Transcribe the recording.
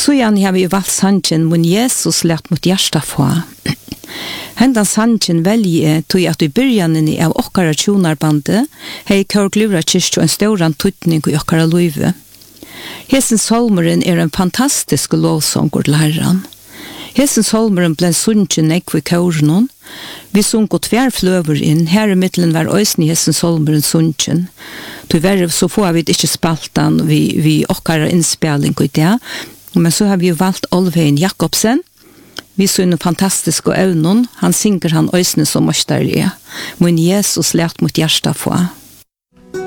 Så igjen har vi valgt sannsyn, men Jesus lät mot hjärsta få. Hendan sannsyn velger tog at i byrjanen av okkara tjonarbande hei Kørglura kyrkjo en stauran tutning i okkara luive. Hesen solmeren en fantastisk lovsånger til Herren. Hesen solmeren ble sunnkjen ekv i kårenon. Vi sunko tverfløver inn, her i middelen var òsni hesen solmeren sunnkjen. Tyverre så får vi ikke spaltan vi okkara innspilling i det, men så har vi valgt Olvein Jakobsen. Vi synger fantastisk og evnen. Han synger han òsne som møsterlige. Men Jesus lät mot hjärsta få.